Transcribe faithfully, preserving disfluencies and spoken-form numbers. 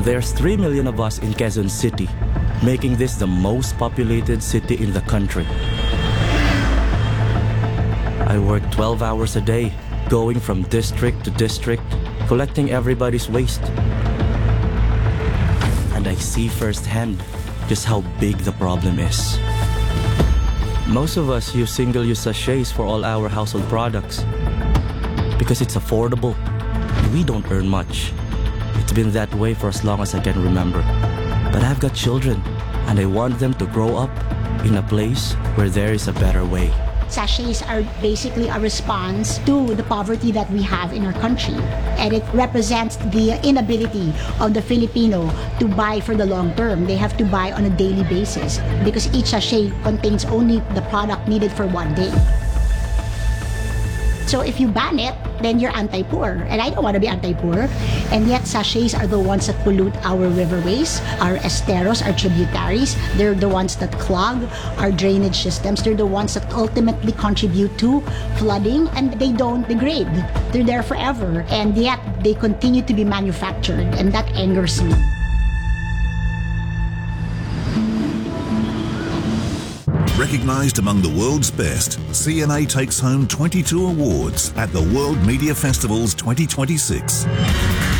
There's three million of us in Quezon City, making this the most populated city in the country. I work twelve hours a day, going from district to district, collecting everybody's waste. And I see firsthand just how big the problem is. Most of us use single-use sachets for all our household products because it's affordable. We don't earn much. It's been that way for as long as I can remember. But I've got children, and I want them to grow up in a place where there is a better way. Sachets are basically a response to the poverty that we have in our country. And it represents the inability of the Filipino to buy for the long term. They have to buy on a daily basis because each sachet contains only the product needed for one day. So if you ban it, then you're anti-poor. And I don't want to be anti-poor. And yet sachets are the ones that pollute our riverways, our esteros, our tributaries. They're the ones that clog our drainage systems. They're the ones that ultimately contribute to flooding, and they don't degrade. They're there forever. And yet they continue to be manufactured, and that angers me. Recognized among the world's best, C N A takes home twenty-two awards at the World Media Festivals twenty twenty-six.